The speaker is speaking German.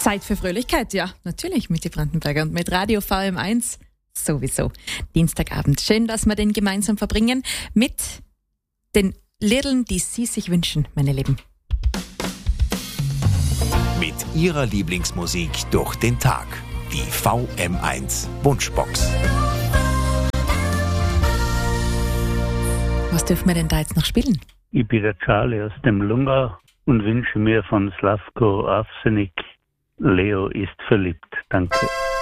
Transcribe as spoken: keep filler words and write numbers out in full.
Zeit für Fröhlichkeit, ja, natürlich mit die Brandenberger und mit Radio V M eins sowieso. Dienstagabend. Schön, dass wir den gemeinsam verbringen mit den Liedern, die Sie sich wünschen, meine Lieben. Mit Ihrer Lieblingsmusik durch den Tag. Die V M eins Wunschbox. Was dürfen wir denn da jetzt noch spielen? Ich bin der Charlie aus dem Lungau und wünsche mir von Slavko Avsenik Leo ist verliebt. Danke.